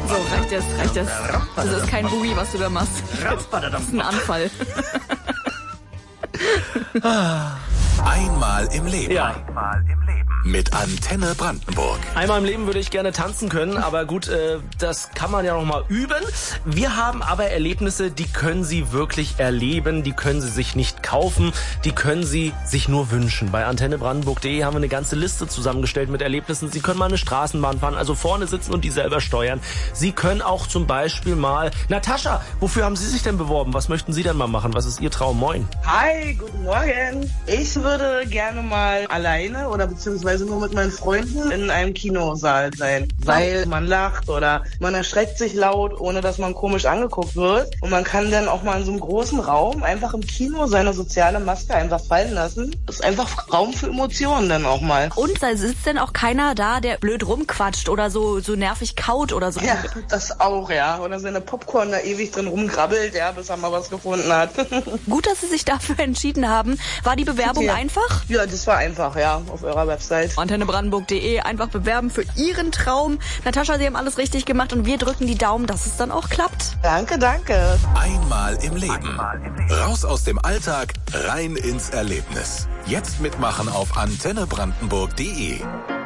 So, reicht jetzt. Das ist kein Boogie, was du da machst. Das ist ein Anfall. Einmal im Leben. Ja. Mit Antenne Brandenburg. Einmal im Leben würde ich gerne tanzen können, aber gut, das kann man ja noch mal üben. Wir haben aber Erlebnisse, die können Sie wirklich erleben, die können Sie sich nicht kaufen, die können Sie sich nur wünschen. Bei antennebrandenburg.de haben wir eine ganze Liste zusammengestellt mit Erlebnissen. Sie können mal eine Straßenbahn fahren, also vorne sitzen und die selber steuern. Sie können auch zum Beispiel mal... Natascha, wofür haben Sie sich denn beworben? Was möchten Sie denn mal machen? Was ist Ihr Traum? Moin. Hi, guten Morgen. Ich würde gerne mal alleine oder beziehungsweise nur mit meinen Freunden in einem Kinosaal sein, weil man lacht oder man erschreckt sich laut, ohne dass man komisch angeguckt wird. Und man kann dann auch mal in so einem großen Raum einfach im Kino seine soziale Maske einfach fallen lassen. Das ist einfach Raum für Emotionen dann auch mal. Und da sitzt denn auch keiner da, der blöd rumquatscht oder so nervig kaut oder so? Ja, das auch, ja. Oder seine Popcorn da ewig drin rumgrabbelt, ja, bis er mal was gefunden hat. Gut, dass Sie sich dafür entschieden haben. War die Bewerbung einfach? Ja, das war einfach, ja, auf eurer Website. antennebrandenburg.de, einfach bewerben für Ihren Traum. Natascha, Sie haben alles richtig gemacht und wir drücken die Daumen, dass es dann auch klappt. Danke. Einmal im Leben. Raus aus dem Alltag, rein ins Erlebnis. Jetzt mitmachen auf antennebrandenburg.de.